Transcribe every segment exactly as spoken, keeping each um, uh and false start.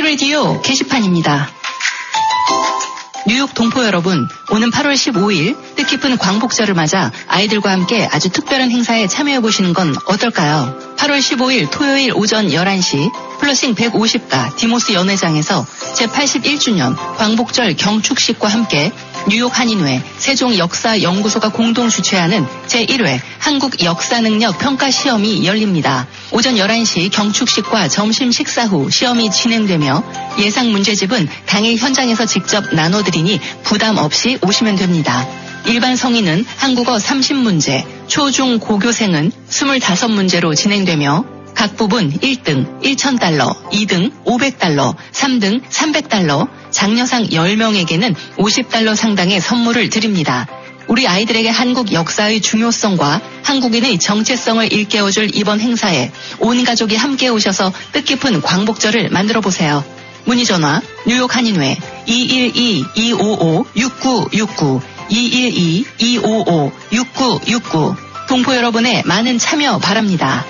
K-라디오 게시판입니다. 뉴욕 동포 여러분, 오는 팔월 십오일 뜻깊은 광복절을 맞아 아이들과 함께 아주 특별한 행사에 참여해보시는 건 어떨까요? 팔월 십오일 토요일 오전 열한 시 플러싱 백오십가 디모스 연회장에서 제팔십일주년 광복절 경축식과 함께 뉴욕 한인회, 세종역사연구소가 공동 주최하는 제일회 한국 역사능력 평가 시험이 열립니다. 오전 열한 시 경축식과 점심 식사 후 시험이 진행되며 예상 문제집은 당일 현장에서 직접 나눠드리니 부담 없이 오시면 됩니다. 일반 성인은 한국어 삼십 문제, 초, 중, 고교생은 이십오 문제로 진행되며 각 부분 일 등 천 달러, 이 등 오백 달러, 삼 등 삼백 달러, 장려상 열 명에게는 오십 달러 상당의 선물을 드립니다. 우리 아이들에게 한국 역사의 중요성과 한국인의 정체성을 일깨워줄 이번 행사에 온 가족이 함께 오셔서 뜻깊은 광복절을 만들어보세요. 문의전화 뉴욕 한인회 이일이 이오오 육구육구 이일이 이오오 육구육구 동포 여러분의 많은 참여 바랍니다.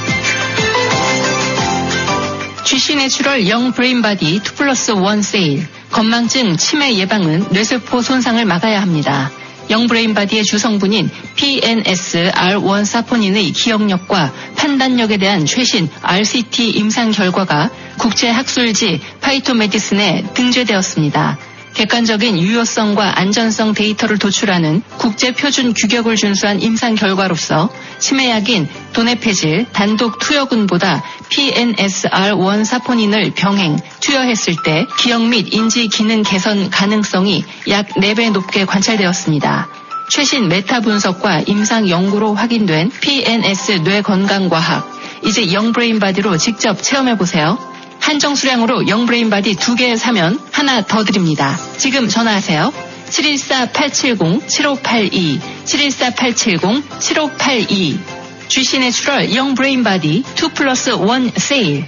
지씨 내추럴 영 브레인바디 투 플러스 원 세일. 건망증, 치매 예방은 뇌세포 손상을 막아야 합니다. 영 브레인바디의 주성분인 피엔에스 알 원 사포닌의 기억력과 판단력에 대한 최신 알씨티 임상 결과가 국제학술지 파이토메디슨에 등재되었습니다. 객관적인 유효성과 안전성 데이터를 도출하는 국제표준 규격을 준수한 임상 결과로서 치매약인 도네페질 단독 투여군보다 피엔에스 알 원 사포닌을 병행, 투여했을 때 기억 및 인지 기능 개선 가능성이 약 네 배 높게 관찰되었습니다. 최신 메타 분석과 임상 연구로 확인된 피엔에스 뇌 건강과학. 이제 영브레인바디로 직접 체험해보세요. 한정 수량으로 영브레인바디 두 개 사면 하나 더 드립니다. 지금 전화하세요. 칠일사 팔칠공 칠오팔이 칠일사 팔칠공 칠오팔이 지씨 내추럴 영브레인바디 투 플러스 원 세일.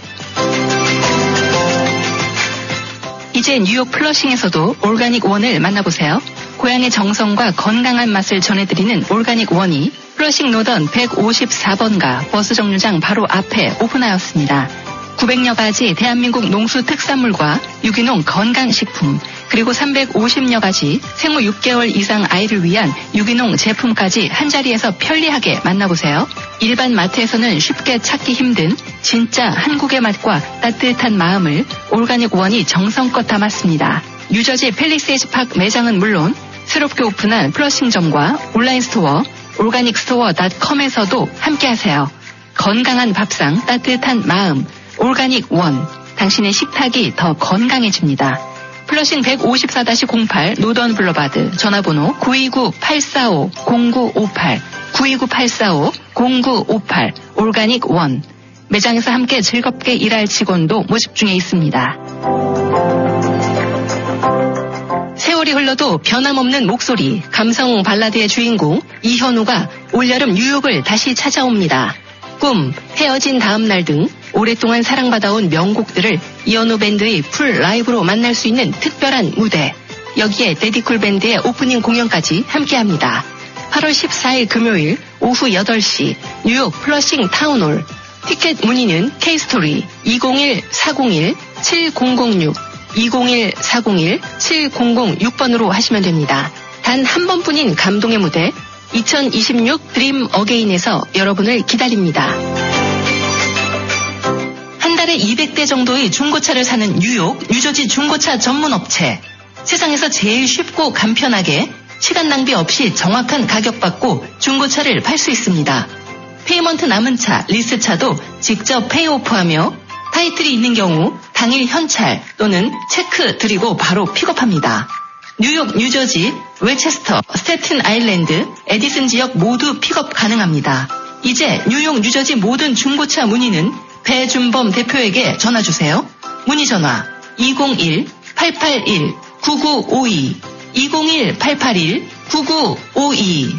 이제 뉴욕 플러싱에서도 올가닉 원을 만나보세요. 고향의 정성과 건강한 맛을 전해드리는 올가닉 원이 플러싱 노던 백오십사번가 버스 정류장 바로 앞에 오픈하였습니다. 구백여 가지 대한민국 농수 특산물과 유기농 건강식품, 그리고 삼백오십여 가지 생후 육 개월 이상 아이를 위한 유기농 제품까지 한자리에서 편리하게 만나보세요. 일반 마트에서는 쉽게 찾기 힘든 진짜 한국의 맛과 따뜻한 마음을 올가닉 원이 정성껏 담았습니다. 뉴저지 팰리세이드 파크 매장은 물론 새롭게 오픈한 플러싱점과 온라인 스토어 올가닉 스토어 닷컴에서도 함께하세요. 건강한 밥상, 따뜻한 마음, 올가닉 원. 당신의 식탁이 더 건강해집니다. 플러싱 백오십사 공팔 노던 블러바드. 전화번호 구이구 팔사오 공구오팔 구이구 팔사오 공구오팔 올가닉 원. 매장에서 함께 즐겁게 일할 직원도 모집 중에 있습니다. 세월이 흘러도 변함없는 목소리, 감성 발라드의 주인공 이현우가 올여름 뉴욕을 다시 찾아옵니다. 꿈, 헤어진 다음 날 등 오랫동안 사랑받아온 명곡들을 이현우 밴드의 풀 라이브로 만날 수 있는 특별한 무대. 여기에 데디쿨 밴드의 오프닝 공연까지 함께합니다. 팔월 십사일 금요일 오후 여덟 시 뉴욕 플러싱 타운홀. 티켓 문의는 K스토리 이공일 사공일 칠공공육 이공일 사공일 칠공공육 번으로 하시면 됩니다. 단 한 번뿐인 감동의 무대 이천이십육 드림 어게인에서 여러분을 기다립니다. 한 달에 이백 대 정도의 중고차를 사는 뉴욕, 뉴저지 중고차 전문 업체. 세상에서 제일 쉽고 간편하게 시간 낭비 없이 정확한 가격 받고 중고차를 팔 수 있습니다. 페이먼트 남은 차, 리스차도 직접 페이오프하며 타이틀이 있는 경우 당일 현찰 또는 체크 드리고 바로 픽업합니다. 뉴욕, 뉴저지, 웨체스터, 스태튼 아일랜드, 에디슨 지역 모두 픽업 가능합니다. 이제 뉴욕, 뉴저지 모든 중고차 문의는 배준범 대표에게 전화주세요. 문의 전화 이공일 팔팔일 구구오이 이공일 팔팔일 구구오이.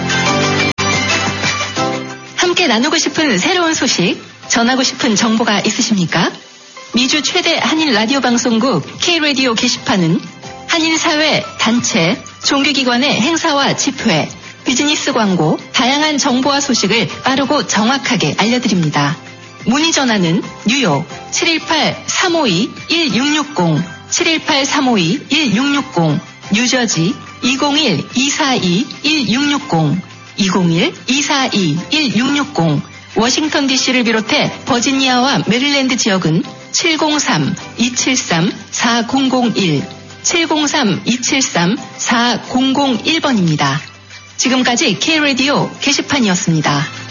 함께 나누고 싶은 새로운 소식, 전하고 싶은 정보가 있으십니까? 미주 최대 한인 라디오 방송국 K-라디오 게시판은 한인사회, 단체, 종교기관의 행사와 집회, 비즈니스 광고, 다양한 정보와 소식을 빠르고 정확하게 알려드립니다. 문의 전화는 뉴욕 칠일팔 삼오이 일육육공, 칠일팔 삼오이 일육육공, 뉴저지 이공일 이사이 일육육공, 이공일 이사이 일육육공, 워싱턴 디씨를 비롯해 버지니아와 메릴랜드 지역은 칠공삼 이칠삼 사공공일, 칠공삼 이칠삼 사공공일 번입니다. 지금까지 K-라디오 게시판이었습니다.